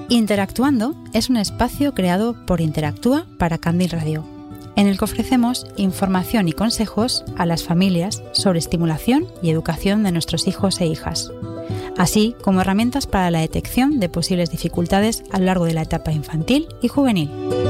Interactuando es un espacio creado por Interactúa para Candil Radio, en el que ofrecemos información y consejos a las familias sobre estimulación y educación de nuestros hijos e hijas, así como herramientas para la detección de posibles dificultades a lo largo de la etapa infantil y juvenil.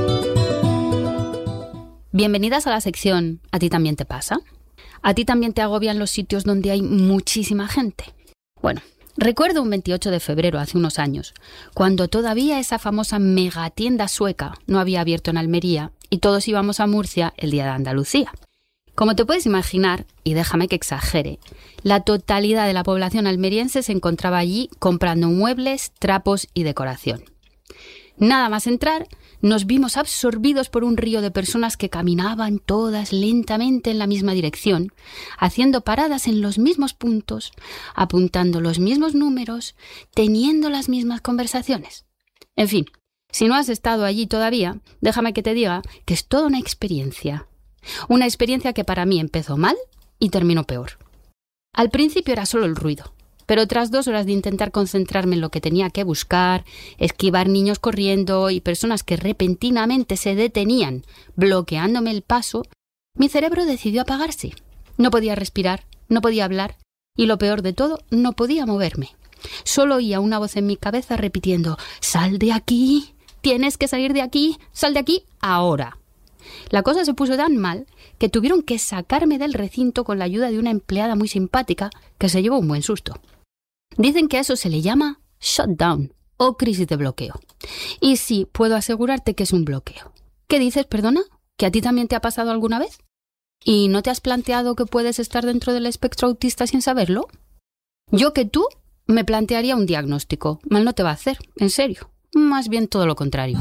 Bienvenidas a la sección ¿A ti también te pasa? ¿A ti también te agobian los sitios donde hay muchísima gente? Bueno, recuerdo un 28 de febrero hace unos años, cuando todavía esa famosa megatienda sueca no había abierto en Almería y todos íbamos a Murcia el día de Andalucía. Como te puedes imaginar, y déjame que exagere, la totalidad de la población almeriense se encontraba allí comprando muebles, trapos y decoración. Nada más entrar, nos vimos absorbidos por un río de personas que caminaban todas lentamente en la misma dirección, haciendo paradas en los mismos puntos, apuntando los mismos números, teniendo las mismas conversaciones. En fin, si no has estado allí todavía, déjame que te diga que es toda una experiencia. Una experiencia que para mí empezó mal y terminó peor. Al principio era solo el ruido. Pero tras 2 horas de intentar concentrarme en lo que tenía que buscar, esquivar niños corriendo y personas que repentinamente se detenían, bloqueándome el paso, mi cerebro decidió apagarse. No podía respirar, no podía hablar y lo peor de todo, no podía moverme. Solo oía una voz en mi cabeza repitiendo: «¡Sal de aquí! ¡Tienes que salir de aquí! ¡Sal de aquí ahora!». La cosa se puso tan mal que tuvieron que sacarme del recinto con la ayuda de una empleada muy simpática que se llevó un buen susto. Dicen que a eso se le llama shutdown o crisis de bloqueo. Y sí, puedo asegurarte que es un bloqueo. ¿Qué dices, perdona? ¿Que a ti también te ha pasado alguna vez? ¿Y no te has planteado que puedes estar dentro del espectro autista sin saberlo? Yo que tú me plantearía un diagnóstico. Mal no te va a hacer, en serio. Más bien todo lo contrario.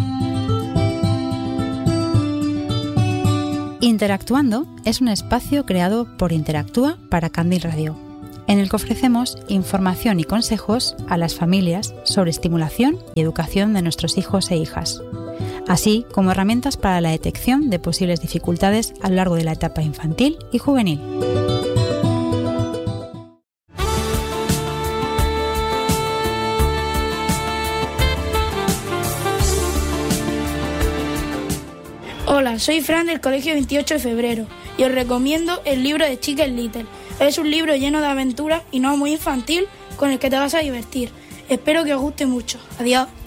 Interactuando es un espacio creado por Interactúa para Candil Radio, en el que ofrecemos información y consejos a las familias sobre estimulación y educación de nuestros hijos e hijas, así como herramientas para la detección de posibles dificultades a lo largo de la etapa infantil y juvenil. Hola, soy Fran del Colegio 28 de Febrero y os recomiendo el libro de Chicken Little. Es un libro lleno de aventuras y no muy infantil con el que te vas a divertir. Espero que os guste mucho. Adiós.